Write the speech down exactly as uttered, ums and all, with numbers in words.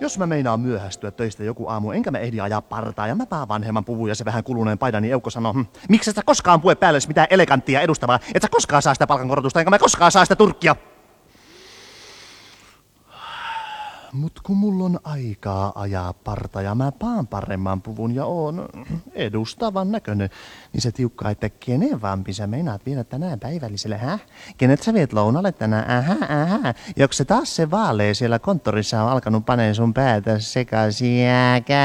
Jos mä meinaan myöhästyä töistä joku aamu, enkä mä ehdi ajaa partaa ja mä paan vanhemman puvun ja se vähän kuluneen paidan, niin Eukko sanoo, hm, miksi et sä koskaan pue päälle mitään eleganttia edustavaa, et sä koskaan saa sitä palkankorotusta, enkä mä koskaan saa sitä turkkia. Mut kun mulla on aikaa ajaa parta ja mä paan paremman puvun ja oon edustavan näköinen, niin se tiukkaa, että kenen vampi sä meinaat viedä tänään päivälliselle, häh? Kenet sä viet lounalle tänään, ähä, ähä? Joks se taas se vaalea siellä konttorissa on alkanut paneen sun päätä sekaisin, jääkä?